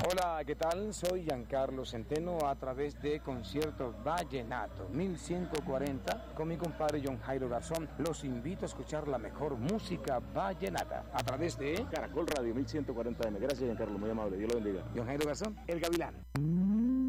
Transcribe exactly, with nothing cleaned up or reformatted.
Hola, ¿qué tal? Soy Giancarlo Centeno a través de Concierto Vallenato mil ciento cuarenta con mi compadre John Jairo Garzón. Los invito a escuchar la mejor música vallenata a través de Caracol Radio mil ciento cuarenta M. Gracias, Giancarlo, muy amable. Dios lo bendiga. John Jairo Garzón, El Gavilán.